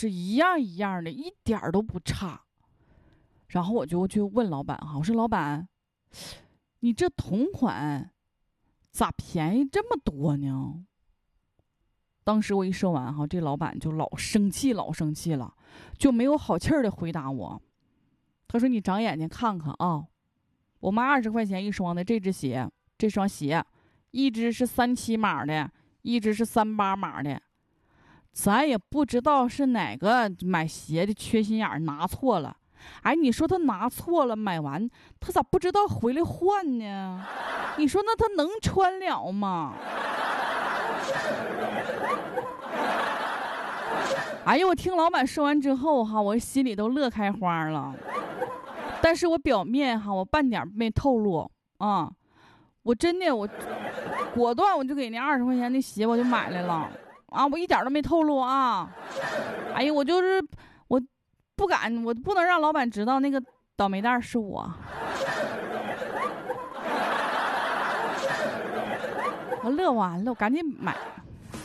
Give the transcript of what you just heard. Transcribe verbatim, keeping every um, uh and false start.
是一样一样的，一点儿都不差。然后我就去问老板哈，我说老板，你这同款咋便宜这么多呢？当时我一说完哈，这老板就老生气老生气了，就没有好气儿的回答我。他说你长眼睛看看啊，我卖二十块钱一双的这只鞋，这双鞋一只是三七码的，一只是三八码的，咱也不知道是哪个买鞋的缺心眼拿错了。哎，你说他拿错了，买完他咋不知道回来换呢？你说那他能穿了吗？哎呀，我听老板说完之后哈，我心里都乐开花了。但是我表面哈，我半点没透露啊，我真的我果断我就给那二十块钱的鞋我就买来了啊，我一点都没透露啊。哎呀，我就是我不敢，我不能让老板知道那个倒霉蛋是我。我乐完了，我赶紧买。